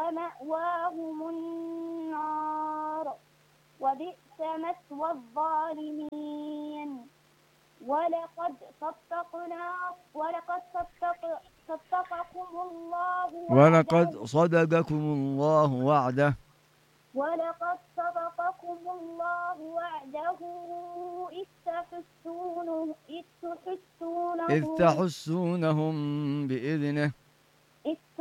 ومأواهم النار وبئس مثوى الظالمين. ولقد صدقكم الله وعده إذ تحسونهم بإذنه